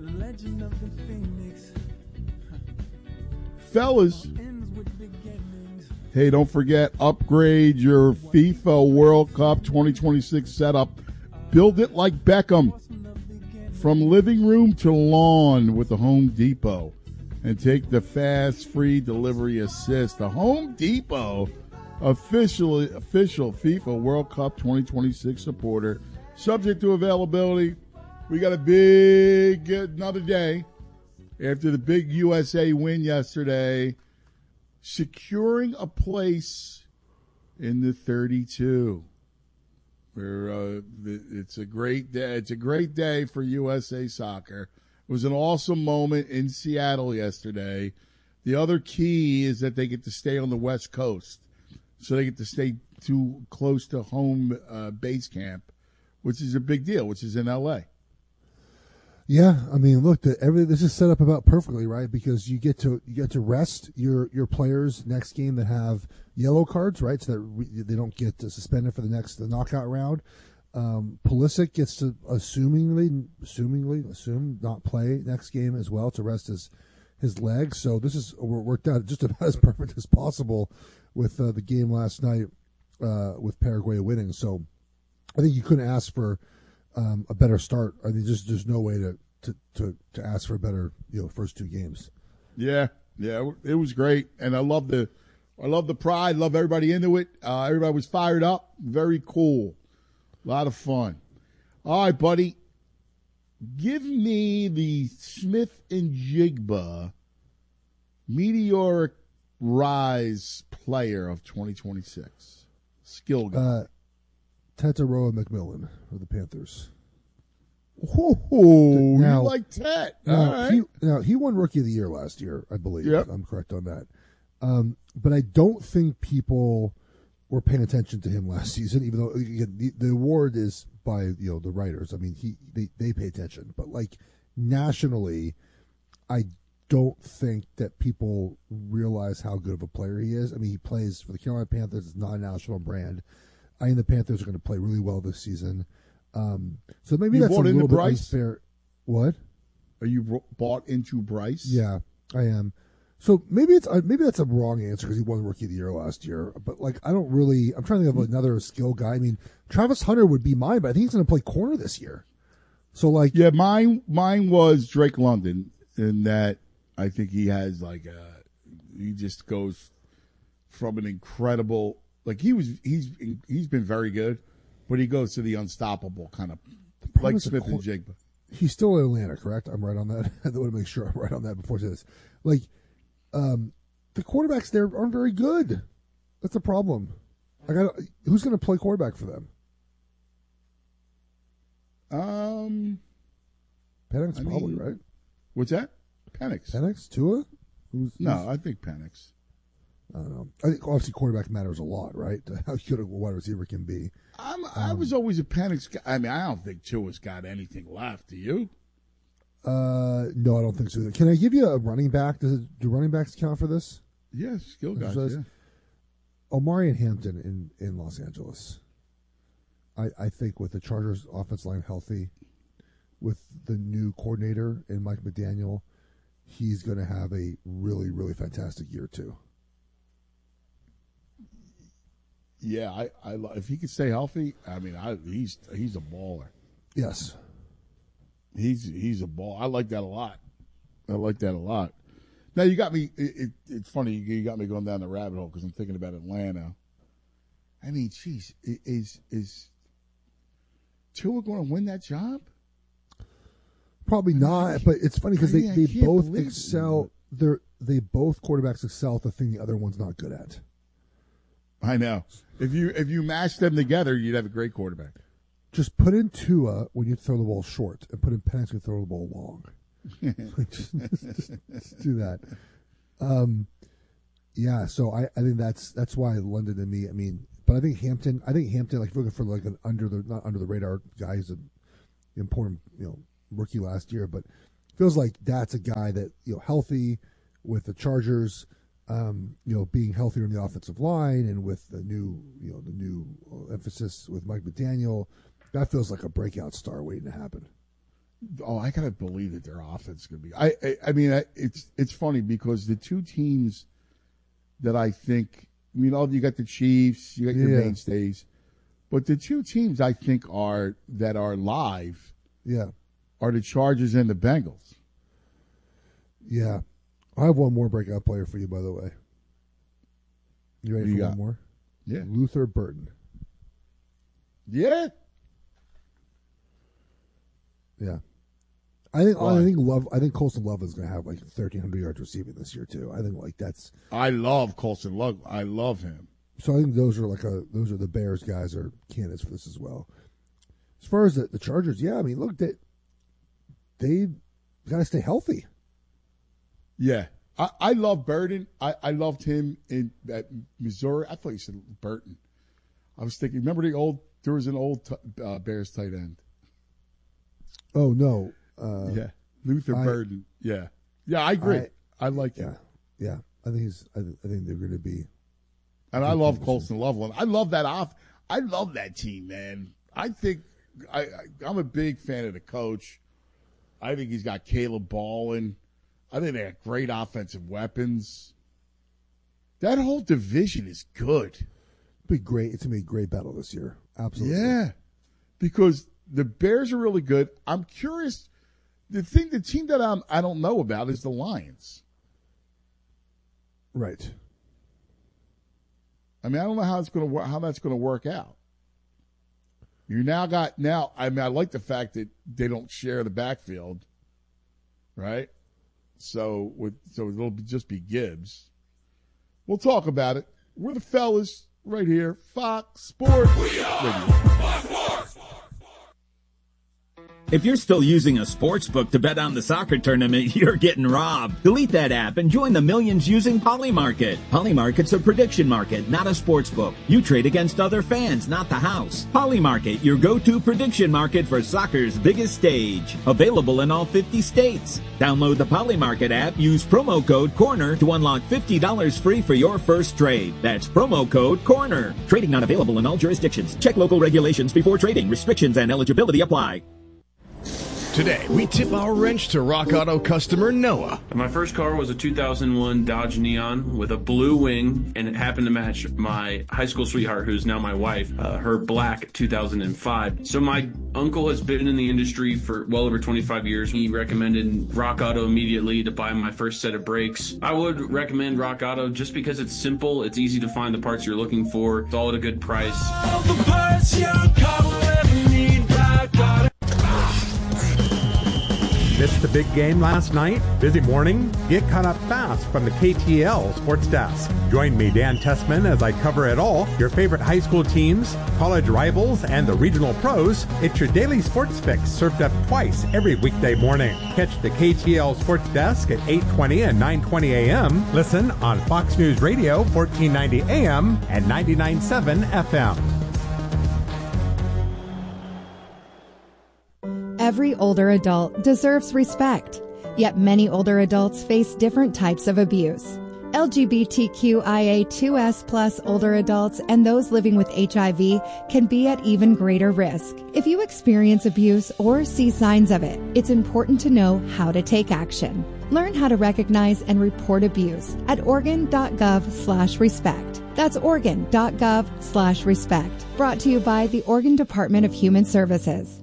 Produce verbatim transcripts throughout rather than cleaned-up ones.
Fellas, hey, don't forget, upgrade your FIFA World Cup twenty twenty-six setup. Build it like Beckham. From living room to lawn with the Home Depot. And take the fast, free delivery assist. The Home Depot, officially, official FIFA World Cup twenty twenty-six supporter. Subject to availability. We got a big, another day after the big U S A win yesterday. Securing a place in the thirty-two. Where, uh, it's a great day. It's a great day for U S A Soccer. It was an awesome moment in Seattle yesterday. The other key is that they get to stay on the West Coast, so they get to stay too close to home uh, base camp, which is a big deal, which is in L A. Yeah, I mean, look, the, every this is set up about perfectly, right? Because you get to you get to rest your your players next game that have yellow cards, right? So that re, they don't get suspended for the next the knockout round. Um, Pulisic gets to assumingly, assumingly, assume not play next game as well to rest his his legs. So this is worked out just about as perfect as possible with uh, the game last night uh, with Paraguay winning. So I think you couldn't ask for um, a better start. I mean, just there's no way to, to, to, to ask for a better you know first two games. Yeah, yeah, it was great, and I love the I love the pride. Love everybody into it. Uh, everybody was fired up. Very cool. A lot of fun. All right, buddy. Give me the Smith and Jigba meteoric rise player of twenty twenty-six. Skill guy. Uh, Tataroa McMillan of the Panthers. Oh, now, you like Tet. Now, All right. he, now, he won Rookie of the Year last year, I believe. Yep. I'm correct on that. Um, but I don't think people were paying attention to him last season, even though again, the, the award is by you know the writers. I mean, he they, they pay attention, but like nationally, I don't think that people realize how good of a player he is. I mean, he plays for the Carolina Panthers. It's not a national brand. I think the Panthers are going to play really well this season. Um, so maybe you that's a bought little into bit Bryce? unfair. What? Are you bought into Bryce? Yeah, I am. So maybe it's uh, maybe that's a wrong answer because he won Rookie of the Year last year. But like, I don't really. I'm trying to think of another skill guy. I mean, Travis Hunter would be mine, but I think he's going to play corner this year. So like, yeah, mine mine was Drake London, in that I think he has like a, he just goes from an incredible, like he was he's he's been very good, but he goes to the unstoppable kind of like Smith and Jigba. He's still in Atlanta, correct? I'm right on that. I want to make sure I'm right on that before I say this. Like, um, the quarterbacks there aren't very good. That's the problem. I got who's going to play quarterback for them? Um, Penix I probably, mean, right? What's that? Penix. Penix, Tua? Who's, no, who's, I think Penix. I don't know. I think obviously quarterback matters a lot, right? How good a wide receiver can be. I'm, I was always a Penix guy. I mean, I don't think Tua's got anything left. Do you? Uh, no, I don't think so. Can I give you a running back? Does it, do running backs count for this? Yeah, skill guys. Yeah. Omari and Hampton in, in Los Angeles. I, I think with the Chargers offense line healthy, with the new coordinator and Mike McDaniel, he's going to have a really, really fantastic year too. Yeah, I, I if he could stay healthy, I mean, I, he's he's a baller. Yes, he's he's a ball. I like that a lot. I like that a lot. Now you got me. It, it, it's funny you got me going down the rabbit hole because I'm thinking about Atlanta. I mean, geez, is is Tua going to win that job? Probably not. But it's funny because they, I they can't both believe excel. They're they both quarterbacks excel at the thing the other one's not good at. I know. If you if you mash them together, you'd have a great quarterback. Just put in Tua when you throw the ball short, and put in Penix when you throw the ball long. just, just, just do that. Um, yeah. So I, I think that's that's why London and me. I mean, but I think Hampton. I think Hampton. Like if you're looking for like an under the not under the radar guy, he's an important you know rookie last year, but feels like that's a guy that you know healthy with the Chargers. Um, you know, being healthier in the offensive line and with the new, you know, the new emphasis with Mike McDaniel, that feels like a breakout star waiting to happen. oh, I gotta believe that their offense is gonna be. I, I, I mean, I, it's it's funny because the two teams that I think, you know, you got the Chiefs, you got your Yeah. mainstays, but the two teams I think are that are live, Yeah. are the Chargers and the Bengals. Yeah. I have one more breakout player for you, by the way. You ready Who for you one got? more? Yeah, Luther Burton. yeah. Yeah. I think Why? I think Love I think Colson Love is going to have like thirteen hundred yards receiving this year too. I think like that's I love Colson Love. I love him. so. I think those are like a those are the Bears guys are candidates for this as well. As far as the, the Chargers, yeah, I mean, look, they they got to stay healthy. Yeah, I, I love Burton. I, I loved him in at Missouri. I thought you said Burton. I was thinking. Remember the old? There was an old t- uh, Bears tight end. Oh no, uh, Yeah, Luther I- Burton. Yeah, yeah, I agree. I- I, like yeah, him, yeah. I think he's. I, th- I think they're going to be. and I love Colson Loveland. I love that off. I love that team, man. I think I, I I'm a big fan of the coach. I think he's got Caleb Ballin. I think they have great offensive weapons. That whole division is good. Be great. It's gonna be a great battle this year. Absolutely. Yeah, because the Bears are really good. I'm curious. The thing, the team that I'm I don't know about is the Lions. Right. I mean, I don't know how it's going to work. How that's going to work out. You now got now. I mean, I like the fact that they don't share the backfield, right? So with so it'll be, just be Gibbs. We'll talk about it. We're the fellas right here, Fox Sports Radio. If you're still using a sports book to bet on the soccer tournament, you're getting robbed. Delete that app and join the millions using Polymarket. Polymarket's a prediction market, not a sports book. You trade against other fans, not the house. Polymarket, your go-to prediction market for soccer's biggest stage. Available in all fifty states. Download the Polymarket app, use promo code CORNER to unlock fifty dollars free for your first trade. That's promo code CORNER. Trading not available in all jurisdictions. Check local regulations before trading. Restrictions and eligibility apply. Today, we tip our wrench to Rock Auto customer Noah. My first car was a two thousand one Dodge Neon with a blue wing, and it happened to match my high school sweetheart, who's now my wife, uh, her black two thousand five. So my uncle has been in the industry for well over twenty-five years. He recommended Rock Auto immediately to buy my first set of brakes. I would recommend Rock Auto just because it's simple, it's easy to find the parts you're looking for, it's all at a good price. All the parts your car will ever need, Rock Auto. Missed the big game last night? Busy morning? Get caught up fast from the K T L Sports Desk. Join me, Dan Tessman, as I cover it all. Your favorite high school teams, college rivals, and the regional pros. It's your daily sports fix served up twice every weekday morning. Catch the K T L Sports Desk at eight twenty and nine twenty a.m. Listen on Fox News Radio, fourteen ninety A M and ninety-nine point seven F M. Every older adult deserves respect, yet many older adults face different types of abuse. L G B T Q I A two S plus older adults and those living with H I V can be at even greater risk. If you experience abuse or see signs of it, it's important to know how to take action. Learn how to recognize and report abuse at Oregon.gov slash respect. That's Oregon.gov slash respect. Brought to you by the Oregon Department of Human Services.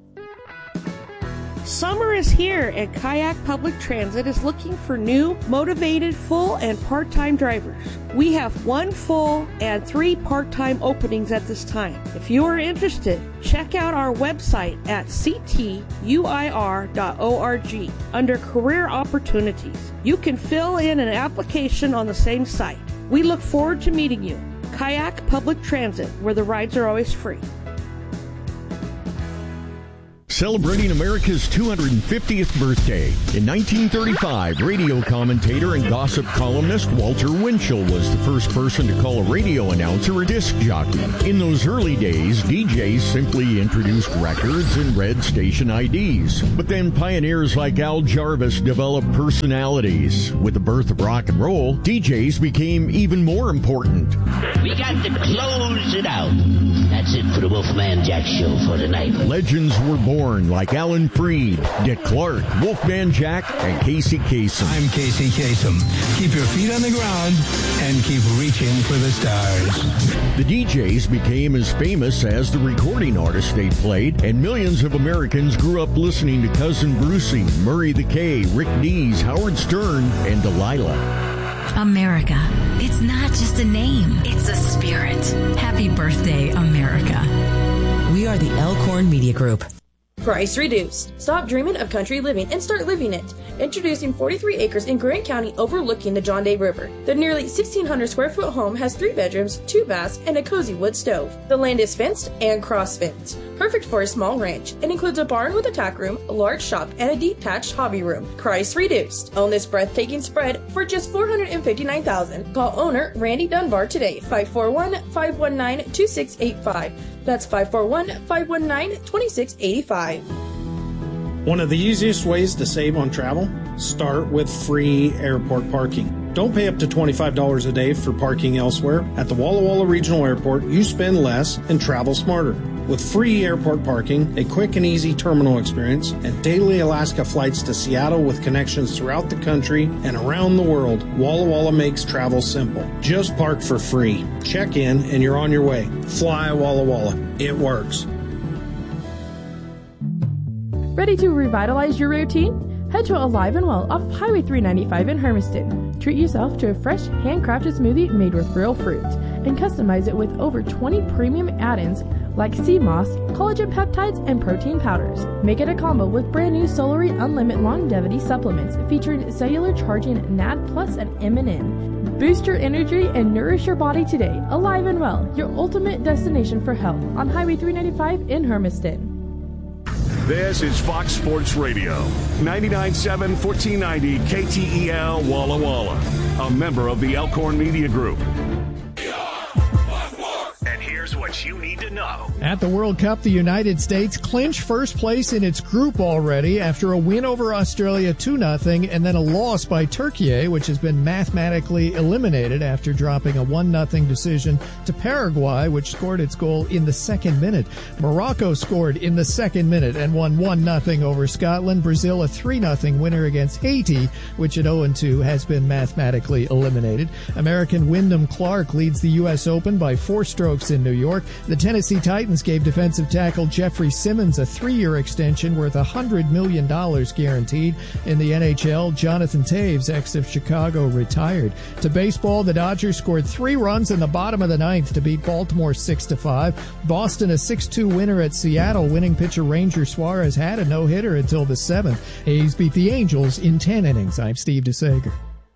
Summer is here, and Kayak Public Transit is looking for new, motivated, full and part-time drivers. We have one full and three part-time openings at this time. If you are interested, check out our website at c t u i r dot org under Career Opportunities. You can fill in an application on the same site. We look forward to meeting you. Kayak Public Transit, where the rides are always free. Celebrating America's two hundred fiftieth birthday. In nineteen thirty-five, radio commentator and gossip columnist Walter Winchell was the first person to call a radio announcer a disc jockey. In those early days, D Js simply introduced records and read station I Ds. But then pioneers like Al Jarvis developed personalities. With the birth of rock and roll, D Js became even more important. We got to close it out. That That's it for the Wolfman Jack Show for tonight. Legends were born like Alan Freed, Dick Clark, Wolfman Jack, and Casey Kasem. I'm Casey Kasem. Keep your feet on the ground and keep reaching for the stars. The D Js became as famous as the recording artists they played, and millions of Americans grew up listening to Cousin Brucey, Murray the K, Rick Dees, Howard Stern, and Delilah. America. It's not just a name, it's a spirit. Happy birthday, America. We are the Elkhorn Media Group. Price reduced. Stop dreaming of country living and start living it. Introducing forty-three acres in Grant County overlooking the John Day River. The nearly sixteen hundred square foot home has three bedrooms, two baths, and a cozy wood stove. The land is fenced and cross-fenced. Perfect for a small ranch. It includes a barn with a tack room, a large shop, and a detached hobby room. Price reduced. Own this breathtaking spread for just four hundred fifty-nine thousand dollars. Call owner Randy Dunbar today, five four one, five one nine, two six eight five. That's five four one, five one nine, two six eight five. One of the easiest ways to save on travel? Start with free airport parking. Don't pay up to twenty-five dollars a day for parking elsewhere. At the Walla Walla Regional Airport, you spend less and travel smarter. With free airport parking, a quick and easy terminal experience, and daily Alaska flights to Seattle with connections throughout the country and around the world, Walla Walla makes travel simple. Just park for free. Check in and you're on your way. Fly Walla Walla. It works. Ready to revitalize your routine? Head to Alive and Well off Highway three ninety-five in Hermiston. Treat yourself to a fresh, handcrafted smoothie made with real fruit and customize it with over twenty premium add-ins like sea moss, collagen peptides, and protein powders. Make it a combo with brand new Solary Unlimited Longevity supplements featuring cellular charging N A D Plus and M and N. Boost your energy and nourish your body today. Alive and Well, your ultimate destination for health on Highway three ninety-five in Hermiston. This is Fox Sports Radio, ninety-nine point seven, fourteen ninety K T E L Walla Walla, a member of the Elkhorn Media Group. And here's what you need to know. At the World Cup, the United States clinched first place in its group already after a win over Australia two nothing and then a loss by Turkey, which has been mathematically eliminated after dropping a one nothing decision to Paraguay, which scored its goal in the second minute. Morocco scored in the second minute and won one nothing over Scotland. Brazil a three nothing winner against Haiti, which at oh and two has been mathematically eliminated. American Wyndham Clark leads the U S Open by four strokes in New York. The Tennessee Titans gave defensive tackle Jeffrey Simmons a three-year extension worth one hundred million dollars guaranteed. In the N H L, Jonathan Taves, ex of Chicago, retired. To baseball, the Dodgers scored three runs in the bottom of the ninth to beat Baltimore six to five. Boston a six two winner at Seattle. Winning pitcher Ranger Suarez had a no-hitter until the seventh. A's beat the Angels in ten innings. I'm Steve DeSager.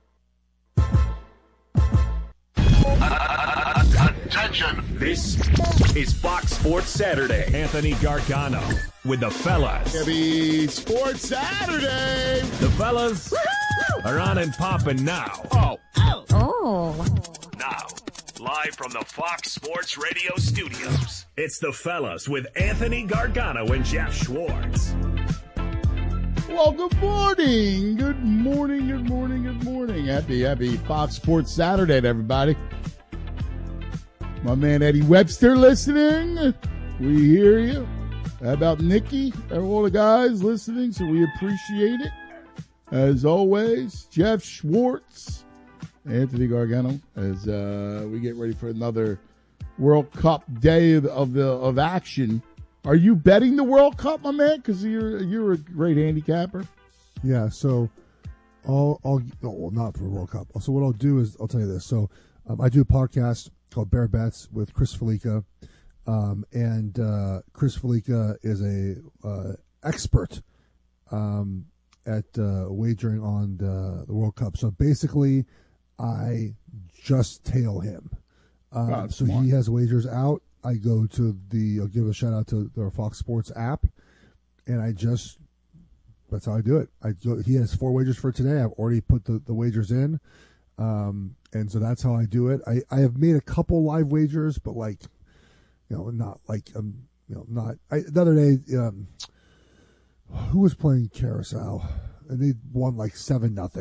Attention! This is Fox Sports Saturday. Anthony Gargano with the fellas. Happy Sports Saturday! The fellas Woo-hoo! Are on and popping now. Oh. Oh. Oh. Now, live from the Fox Sports Radio studios, it's the fellas with Anthony Gargano and Jeff Schwartz. Well, good morning. Good morning, good morning, good morning. Happy, happy Fox Sports Saturday to everybody. My man Eddie Webster listening. We hear you. How about Nikki? All the guys listening, so we appreciate it. As always, Jeff Schwartz, Anthony Gargano, as uh, we get ready for another World Cup day of, of the of action. Are you betting the World Cup, my man? Because you're you're a great handicapper. Yeah. So, I'll I'll oh, well, not for World Cup. So what I'll do is I'll tell you this. So um, I do a podcast called Bear Bets with Chris Felica, um, and uh, Chris Felica is a uh, expert um, at uh, wagering on the, the World Cup. So basically, I just tail him. Um, oh, so smart. He has wagers out. I go to the, I'll give a shout out to the Fox Sports app, and I just, that's how I do it. I go, he has four wagers for today. I've already put the, the wagers in. Um, and so that's how I do it. I, I have made a couple live wagers, but like, you know, not like, um, you know, not, I, the other day, um, who was playing Carousel and they won like seven nothing.